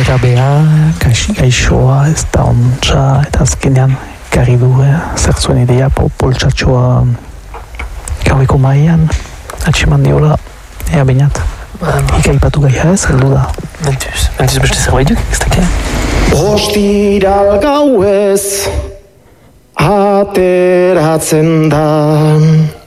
nerabea, gaixoa, ez da ontsa, eta azkenean garri du, zer zuen idea, poltsatxoa gaueko maian, atxeman diola, ea bainat. Ika ipatu gaia ez, heldu da. Mentuz beste zerbait duk, ez dakia? Ostiral gauez ateratzen da